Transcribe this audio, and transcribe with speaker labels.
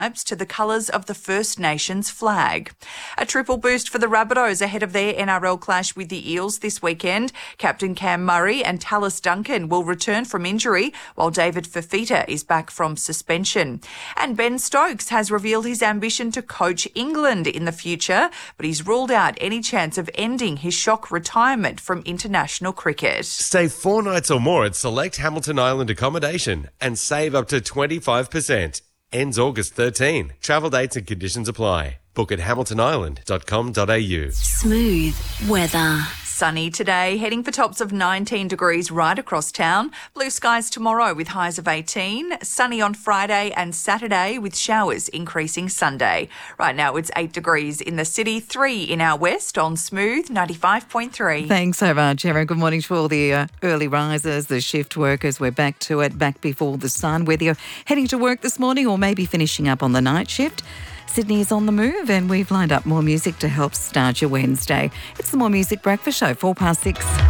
Speaker 1: to the colours of the First Nations flag. A triple boost for the Rabbitohs ahead of their NRL clash with the Eels this weekend. Captain Cam Murray and Tallis Duncan will return from injury, while David Fifita is back from suspension. And Ben Stokes has revealed his ambition to coach England in the future, but he's ruled out any chance of ending his shock retirement from international cricket.
Speaker 2: Stay 4 nights or more at select Hamilton Island accommodation and save up to 25%. Ends August 13. Travel dates and conditions apply. Book at hamiltonisland.com.au.
Speaker 3: Smooth weather.
Speaker 1: Sunny today, heading for tops of 19 degrees right across town. Blue skies tomorrow with highs of 18. Sunny on Friday and Saturday with showers increasing Sunday. Right now it's 8 degrees in the city, 3 in our west on Smooth 95.3.
Speaker 4: Thanks so much, Erin. Good morning to all the early risers, the shift workers. We're back to it, back before the sun. Whether you're heading to work this morning or maybe finishing up on the night shift, Sydney is on the move and we've lined up more music to help start your Wednesday. It's the More Music Breakfast Show, 6:04.